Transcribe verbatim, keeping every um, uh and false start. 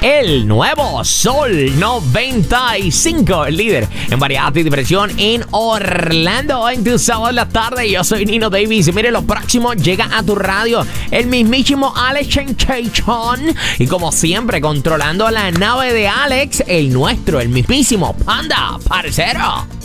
el nuevo Sol noventa y cinco, el líder en variedad y diversión en Orlando. En tu sábado en la tarde, yo soy Nino Davis. Y mire, lo próximo llega a tu radio el mismísimo Alex Enchachon. Y como siempre, controlando la nave de Alex, el nuestro, el mismísimo Panda, parcero.